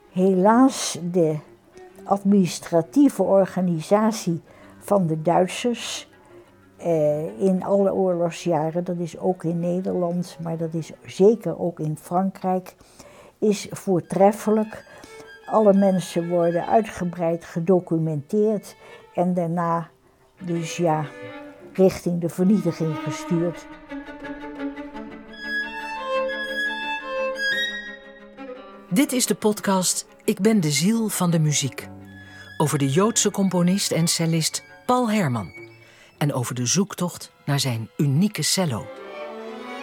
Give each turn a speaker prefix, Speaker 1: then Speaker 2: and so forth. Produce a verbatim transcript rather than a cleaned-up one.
Speaker 1: helaas de administratieve organisatie van de Duitsers eh, in alle oorlogsjaren, dat is ook in Nederland, maar dat is zeker ook in Frankrijk, is voortreffelijk. Alle mensen worden uitgebreid gedocumenteerd en daarna dus ja, richting de vernietiging gestuurd.
Speaker 2: Dit is de podcast Ik ben de ziel van de muziek. Over de Joodse componist en cellist Paul Herman. En over de zoektocht naar zijn unieke cello.